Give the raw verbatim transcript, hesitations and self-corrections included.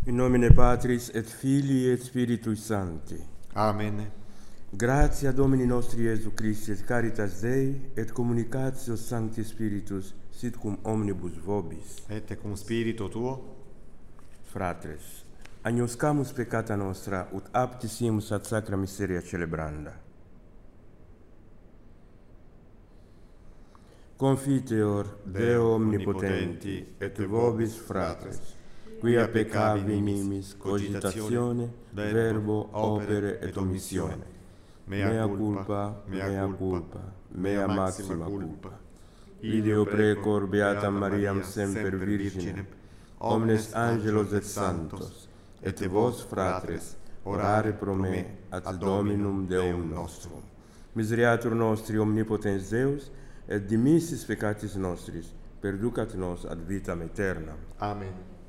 In nomine Patris et Filii et Spiritui Sancti. Amen. Gratia Domini nostri Iesu Christi et caritas Dei et communicatio Sancti Spiritus sit cum omnibus vobis. Et cum spiritu tuo. Fratres, agnoscamus peccata nostra ut aptissimus ad sacra miseria celebranda. Confiteor Deo omnipotenti et vobis fratres, quia peccavi nimis cogitatione, verbo, opere et omissione. Mea culpa, mea culpa, mea maxima culpa. Ideo precor beatam Mariam semper Virginem, omnes angelos et santos, et vos fratres, orare pro me ad Dominum Deum nostrum. Misereatur nostri omnipotens Deus, et dimissis peccatis nostris, perducat nos ad vitam aeternam. Amen.